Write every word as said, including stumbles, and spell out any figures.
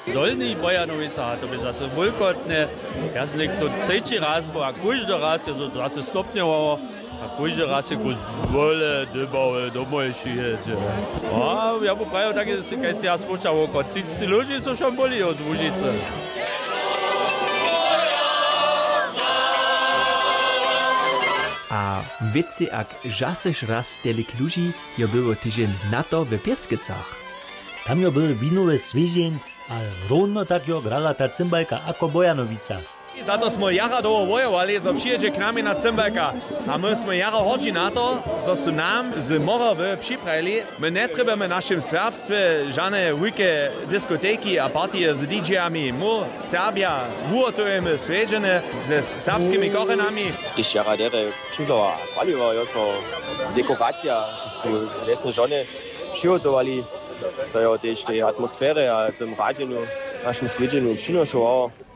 Dolní Bojanovica, to by zase vulkotne. Ja som niekto trzeci raz bol a každý raz je to zase stopňovalo a každý raz je kus vole, dybave, domov šíjeť. A ja mu prajú také, keď si ja spúšťal oko, tridsať ľudí sú šom boli od Łužice. A wiecie, jak żasyż raz telik ludzi, jo było tydzień na to w Pieskicach. Tam jo był winowy swiedzeń, a równo tak jo grala ta cymbajka ako w Bojanowicach. Za to smo jara dlouho bojovali, so přijedzie k nami na cymbajka. A my smo jara hodži na to, so su nam z Morawy připravili. My netrebujeme našim sverbstve žane veľké diskotéky a partie s dí džejami. My, Serbia, urotujeme svedžené se serbskými korenami. Když jara dere přizova paliva, jo so dekorácia, su lesne žone přihotovali. To je od tej atmosfére a tom radženiu, našim svedženju přinošovalo.